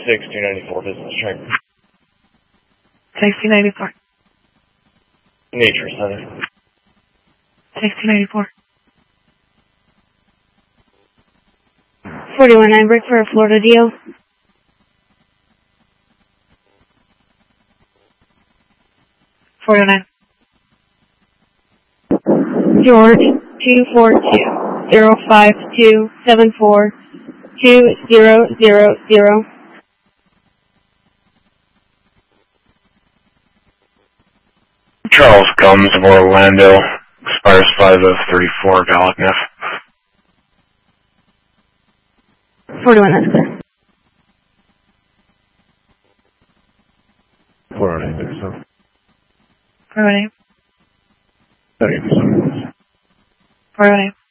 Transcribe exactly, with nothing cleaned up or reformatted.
six two ninety-four business check. six two ninety-four. Nature Center. six two ninety-four. forty-one nine break for a Florida deal. forty-nine. George two four two zero five two seven four two zero zero zero. Charles Combs of Orlando, expires five oh thirty-four, Gallic forty-one, that's clear. four oh eight, I think so. four oh eight. That eight, so. four oh eight.